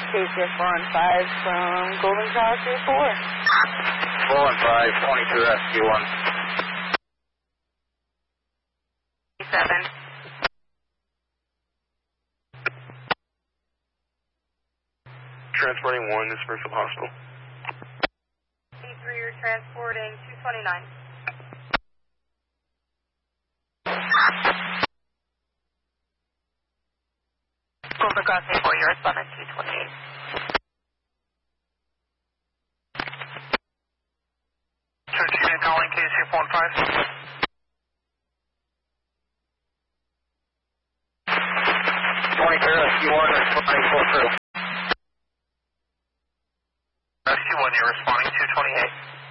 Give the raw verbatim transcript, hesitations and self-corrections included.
K C S four one five from Golden Cross three four. four one five, twenty-two Rescue one. seven. Transporting one to Springfield Hospital. C three, you're transporting two twenty-nine. Golden Cross three four, you're responding two twenty-eight. thirteen calling K C four one five. twenty-two Rescue one, responding full crew. Rescue one, you're responding two twenty-eight.